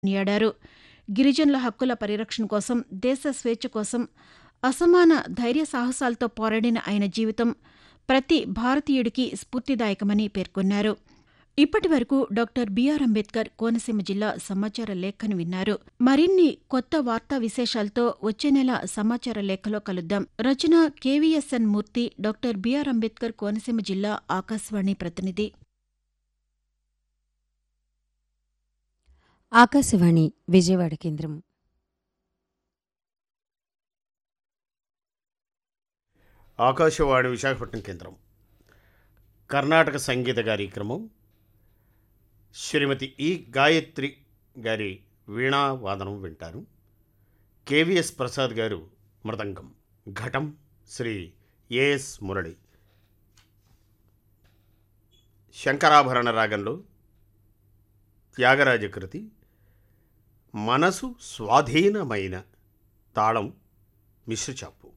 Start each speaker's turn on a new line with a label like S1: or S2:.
S1: కొనియాడారు. గిరిజనుల హక్కుల పరిరక్షణ కోసం, దేశ స్వేచ్ఛ కోసం అసమాన ధైర్య సాహసాలతో పోరాడిన ఆయన జీవితం ప్రతి భారతీయుడికి స్ఫూర్తిదాయకమని పేర్కొన్నారు. ఇప్పటి వరకు డాక్టర్ బిఆర్ అంబేద్కర్ కోనసీమ జిల్లా సమాచార లేఖను విన్నారు. మరిన్ని కొత్త వార్తా విశేషాలతో వచ్చే నెల సమాచార లేఖలో కలుద్దాం. రచన కేవీఎస్ఎన్ మూర్తి, డాక్టర్ బిఆర్ అంబేద్కర్ కోనసీమ జిల్లా ఆకాశవాణి ప్రతినిధి.
S2: ఆకాశవాణి విజయవాడ కేంద్రం.
S3: ఆకాశవాణి విశాఖపట్నం కేంద్రం. కర్ణాటక సంగీత కార్యక్రమం. శ్రీమతి ఈ గాయత్రి గారి వీణా వాదనం వింటారు. కేవీఎస్ ప్రసాద్ గారు మృదంగం, ఘటం శ్రీ ఏఎస్ మురళి. శంకరాభరణ రాగంలో త్యాగరాజ కృతి మనసు స్వాధీనమైన తాళం మిశ్రచాపు.